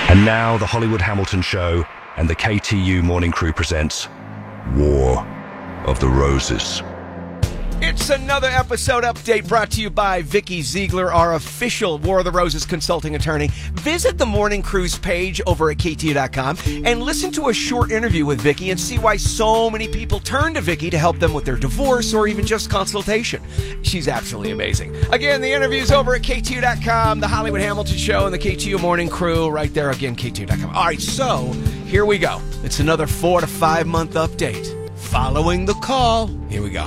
And now the Hollywood Hamilton Show and the KTU Morning Crew presents War of the Roses. It's another episode update brought to you by Vicky Ziegler, our official War of the Roses consulting attorney. Visit the Morning Crew's page over at KTU.com and listen to a short interview with Vicky and see why so many people turn to Vicky to help them with their divorce or even just consultation. She's absolutely amazing. Again, the interview's over at KTU.com, the Hollywood Hamilton Show and the KTU Morning Crew right there. Again, KTU.com. All right, so here we go. It's another 4 to 5 month update. Following the call, here we go.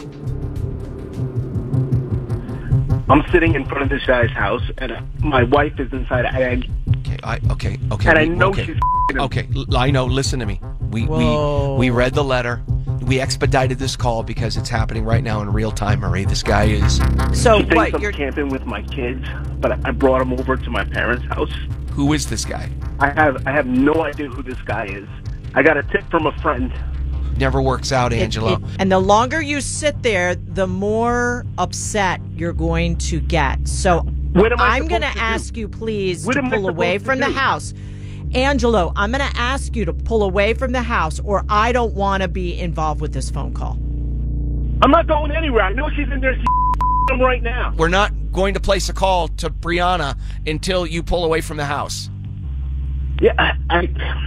I'm sitting in front of this guy's house, and my wife is inside. Okay. And I know she's him. Okay, I know. Listen to me. We read the letter. We expedited this call because it's happening right now in real time, Marie. This guy is... So she thinks I'm camping with my kids, but I brought him over to my parents' house. Who is this guy? I have no idea who this guy is. I got a tip from a friend. Never works out, Angelo. And the longer you sit there, the more upset you're going to get. So I'm going to ask you, please, to pull away from the house. Angelo, I'm going to ask you to pull away from the house, or I don't want to be involved with this phone call. I'm not going anywhere. I know she's in there right now. We're not going to place a call to Brianna until you pull away from the house. Yeah, I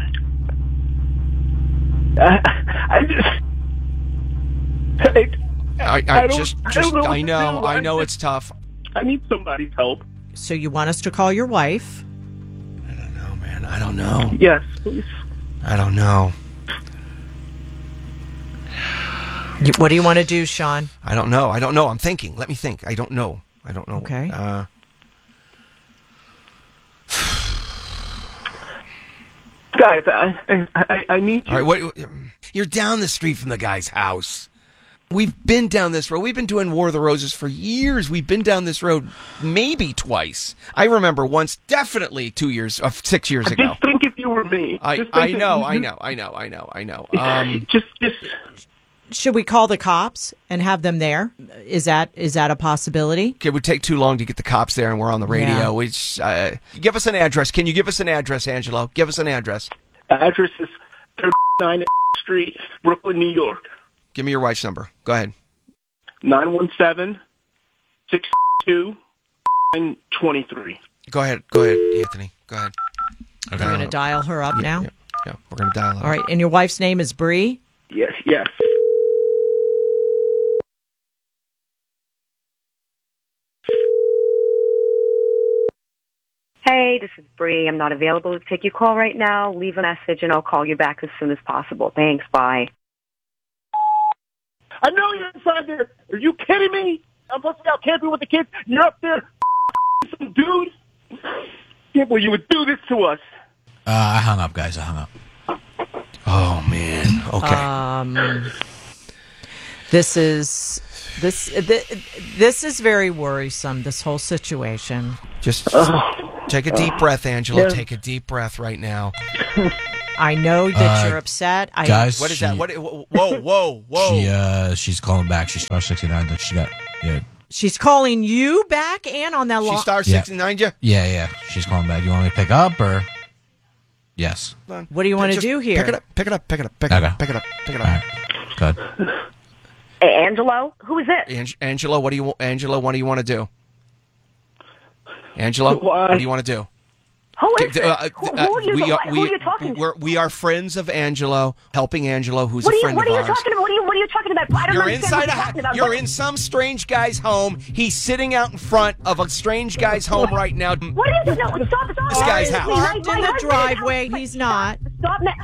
know it's tough. I need somebody's help. So you want us to call your wife? I don't know, man. I don't know. Yes, please. I don't know. What do you want to do, Sean? I don't know. I'm thinking. Let me think. I don't know. Okay. Guys, I need you. All right, you're down the street from the guy's house. We've been down this road. We've been doing War of the Roses for years. We've been down this road maybe twice. I remember once, definitely 6 years ago. Just think if you were me. I know. Just. Should we call the cops and have them there? Is that a possibility? It would take too long to get the cops there, and we're on the radio. Yeah. Give us an address. Can you give us an address, Angelo? Give us an address. Address is 39 Street, Brooklyn, New York. Give me your wife's number. Go ahead. 917-662-23. Go ahead, Anthony. Go ahead. Okay. You're going to dial her up now? Yeah, we're going to dial her up. All right, and your wife's name is Bree? Yes. Hey, this is Bree. I'm not available to take your call right now. Leave a message and I'll call you back as soon as possible. Thanks. Bye. I know you're inside there. Are you kidding me? I'm supposed to be out camping with the kids. You're up there, some dude. Can't believe you would do this to us. I hung up, guys. Oh man. Okay. This is very worrisome. This whole situation. Just take a deep breath, Angela. Yeah. Take a deep breath right now. I know that you're upset. Guys, what is that? Whoa! She's calling back. She's star 69. That she got. Yeah. She's calling you back and on that line. She star 69 you? Yeah. She's calling back. You want me to pick up or? Yes. What do you want to do here? Pick it up. All right. Good. Hey, Angelo, who is it? Angelo, what do you want to do? Angelo, what do you want to do? Who is it? Who are you talking to? We are friends of Angelo, helping Angelo, who's a friend of ours. What are you talking about? What are you talking about? I don't understand what you're talking about. You're in some strange guy's home. He's sitting out in front of a strange guy's home right now. What is it? No, stop. This guy's house. Parked in the driveway. He's not. Stop now.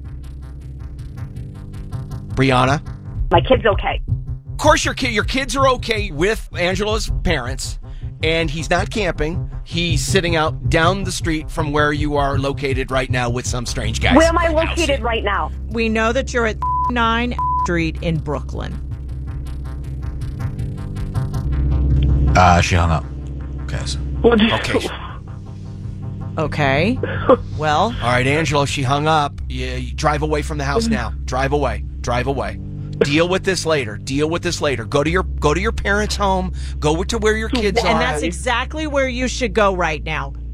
Brianna? My kid's okay. Of course your kids are okay with Angelo's parents. And he's not camping. He's sitting out down the street from where you are located right now with some strange guy. Where am I located right now? We know that you're at 9 Street in Brooklyn. She hung up. Okay. Okay. Well. All right, Angelo, she hung up. You drive away from the house now. Drive away. Deal with this later. Go to your parents' home. Go to where your kids are. And that's exactly where you should go right now.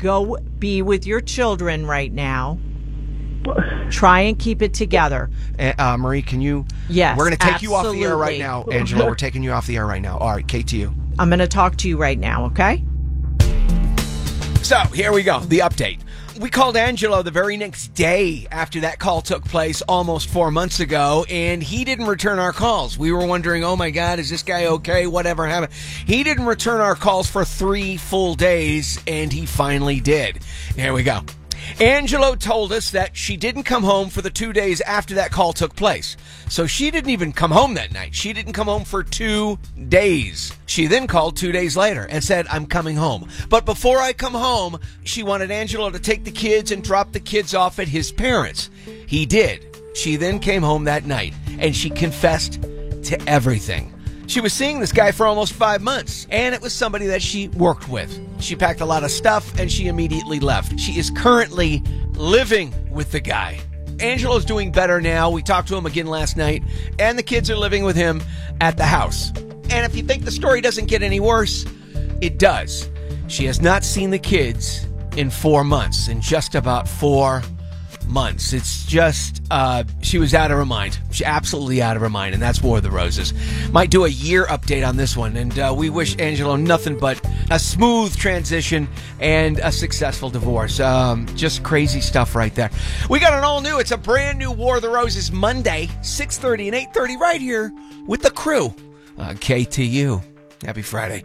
Go be with your children right now. Try and keep it together. Marie, can you? Yes, we're going to take absolutely. you off the air right now. Angelo, we're taking you off the air right now. All right, KTU. I'm going to talk to you right now, okay? So, here we go. The update. We called Angelo the very next day after that call took place almost 4 months ago, and he didn't return our calls. We were wondering, oh my God, is this guy okay? Whatever happened? He didn't return our calls for 3 full days, and he finally did. Here we go. Angelo told us that she didn't come home for the 2 days after that call took place. So she didn't even come home that night. She didn't come home for 2 days. She then called 2 days later and said, I'm coming home. But before I come home, she wanted Angelo to take the kids and drop the kids off at his parents'. He did. She then came home that night and she confessed to everything. She was seeing this guy for almost 5 months, and it was somebody that she worked with. She packed a lot of stuff, and she immediately left. She is currently living with the guy. Angelo's doing better now. We talked to him again last night, and the kids are living with him at the house. And if you think the story doesn't get any worse, it does. She has not seen the kids in 4 months, in just about 4 months. It's just, she was out of her mind. She's absolutely out of her mind, and that's War of the Roses. Might do a year update on this one, and we wish Angelo nothing but a smooth transition and a successful divorce. Just crazy stuff right there. We got an all-new, it's a brand new War of the Roses Monday, 6:30 and 8:30 right here with the crew. KTU. Happy Friday.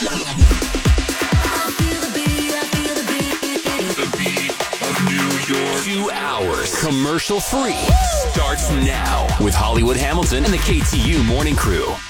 New York. 2 hours commercial free starts now with Hollywood Hamilton and the KTU Morning Crew.